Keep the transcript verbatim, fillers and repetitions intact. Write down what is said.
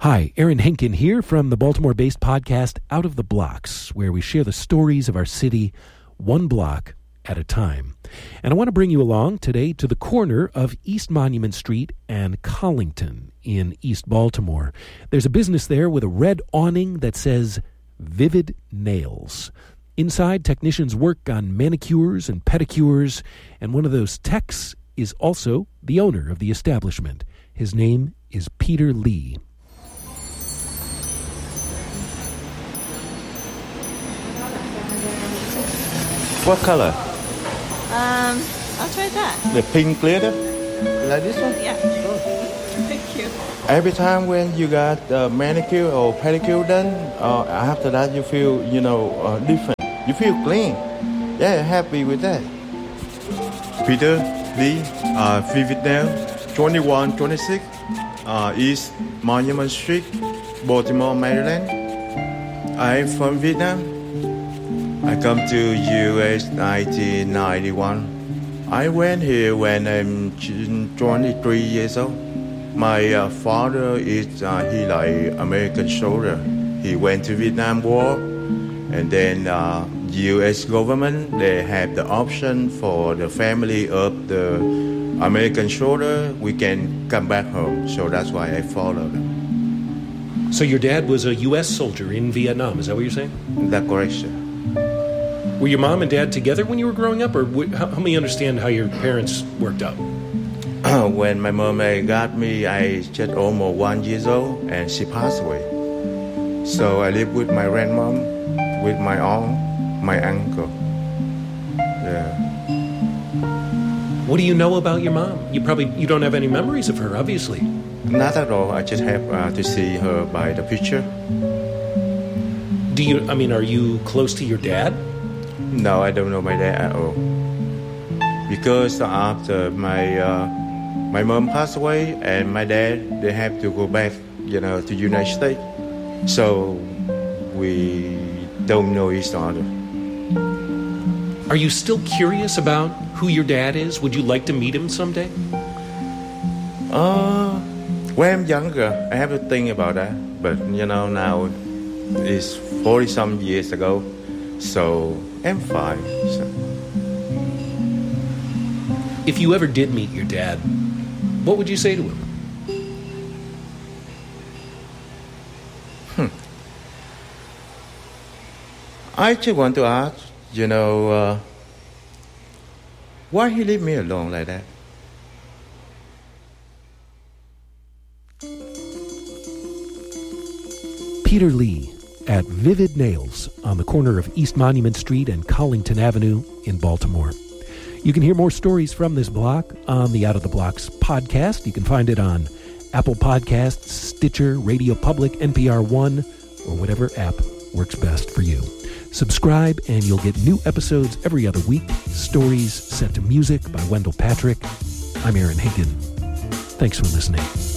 Hi, Aaron Henkin here from the Baltimore-based podcast Out of the Blocks, where we share the stories of our city one block at a time. And I want to bring you along today to the corner of East Monument Street and Collington in East Baltimore. There's a business there with a red awning that says Vivid Nails. Inside, technicians work on manicures and pedicures, and one of those techs is also the owner of the establishment. His name is Peter Lee. What color? Um, I'll try that. The pink glitter? Like this one? Yeah. Thank you. Every time when you got uh, manicure or pedicure done, uh, after that you feel, you know, uh, different. You feel clean. Yeah, happy with that. Peter Lee, uh, Vivid Nails, twenty-one twenty-six, uh, East Monument Street, Baltimore, Maryland. I'm from Vietnam. I come to U S nineteen ninety-one. I went here when I'm twenty-three years old. My uh, father is uh, he like American soldier. He went to Vietnam War, and then uh, U S government they have the option for the family of the American soldier. We can come back home, so that's why I followed them. So your dad was a U S soldier in Vietnam, is that what you're saying? That's correct, sir. Were your mom and dad together when you were growing up, or help me understand how your parents worked out? When my mom got me, I just almost one years old, and she passed away. So I lived with my grandmom, with my aunt, my uncle. Yeah. What do you know about your mom? You probably you don't have any memories of her, obviously. Not at all. I just have uh, to see her by the picture. Do you? I mean, are you close to your dad? No, I don't know my dad at all. Because after my uh, my mom passed away and my dad, they have to go back, you know, to United States. So we don't know each other. Are you still curious about who your dad is? Would you like to meet him someday? Uh, when I'm younger, I have to think about that. But, you know, now it's forty-some years ago. So I'm fine. So. If you ever did meet your dad, what would you say to him? Hmm. I just want to ask, you know, uh, why he leave me alone like that? Peter Lee at Vivid Nails on the corner of East Monument Street and Collington Avenue in Baltimore. You can hear more stories from this block on the Out of the Blocks podcast. You can find it on Apple Podcasts, Stitcher, Radio Public, N P R One, or whatever app works best for you. Subscribe and you'll get new episodes every other week. Stories set to music by Wendell Patrick. I'm Aaron Hinkin. Thanks for listening.